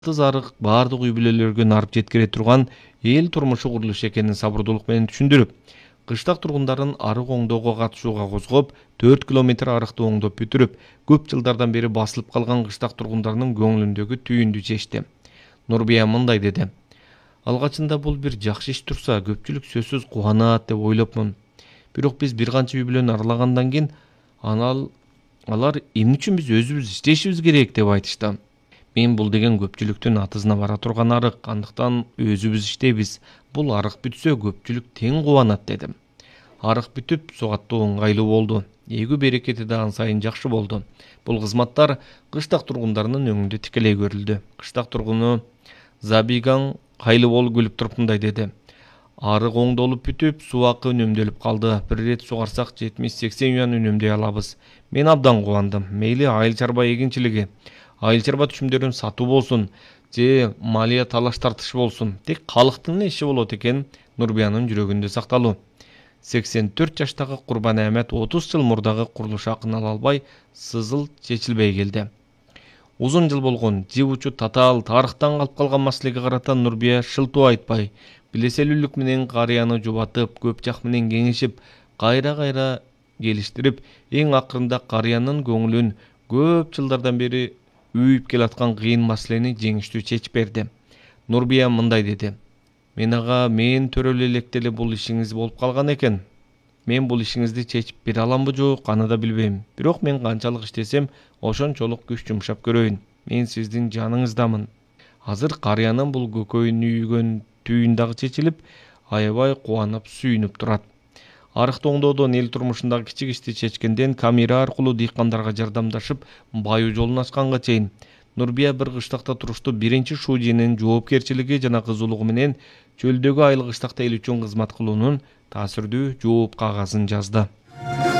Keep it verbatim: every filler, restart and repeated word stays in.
Тыз арык баардык үй бүлөлөргө нарып жеткире турган эл турмушу курулушу экенин сабырдуулук менен түшүндүрүп, кыштак тургундарын арык оңдоого катышууга козгоп, төрт километр арыкты оңдоп бүтүрүп, көп жылдардан бери басылып калган кыштак тургундарынын көңүлүндөгү түйүндү чечти. Нурбия мындай деди: алгачында бул бир жакшы иш турса, көпчүлүк сөзсүз кубанат деп ойлопмун. Бирок биз бир канча үй бүлөнү аралагандан кийин анал алар эмне үчүн биз өзүбүз иштешибиз керек деп айтышты. Мен бул деген көпчүлүктүн атызына бара турган арык, андыктан өзүбүз иштейбиз. Бул арык бүтсө көпчүлүк тең кубанат дедим. Арык бүтүп, суу аттуу ыңгайлуу болду. Эгүү берекети да ан сайын жакшы болду. Бул кызматтар кыштак тургундарынын өңүндө тикелей көрүлдү. Кыштак тургуну Забиган Кайлыбол күлүп туруп мындай деди: арык оңдолуп бүтүп, суу акы үнөмдөлүп калды. Бир ирет сугарсак жетимиш сексен юан үнөмдөй алабыз. Мен абдан кубандым. Мейли айыл чарба эгинчилиги, айыл чарба түшүмдөрүн сатуу болсун же малия талаш тартыш болсун, тек калктын эле иши болот экен. Нурбиянын жүрөгүндө сакталуу. сексен төрт жаштагы Курбан Ахмет отуз жыл мурдагы курулуш акын ала албай, сызыл чечилбей келди. Узун жыл болгон, жибучу татаал тарыхтан калып калган маселеге карата Нурбия шылтоо айтпай, билеселүүлүк менен карыяны жубатып, көп жак менен кеңешип, кайра-кайра келиштирип, эң акырында карыянын көңүлүн көп жылдардан бери үйүп келаткан кыйын маселени жеңиштүү чечип берди. Нурбия мындай деди: мен ага, мен төрөлө электе эле бул ишиңиз болуп калган экен. Мен бул ишиңизди чечип бере аламбы жок, аны да билбейм. Бирок мен канчалык иштесем, ошончолук күч жумшап көрөйүн. Мен сиздин жаныңыздамын. Азыр карыянын бул көкөйүн үйгөн түйүн дагы чечилип, аябай кубанып, сүйүнүп турат. Арыкты оңдоодон эл турмушундагы кичик ишти чечкенден камера аркылуу дыйкандарга жардамдашып, баюу жолун ачканга чейин Нурбия бир кыштакта турушту биринчи шуудинин жоопкерчилиги жана кызуулугу менен чөлдөгү айыл кыштакта эл үчүн кызмат кылуунун таасирдүү жооп кагазын жазды.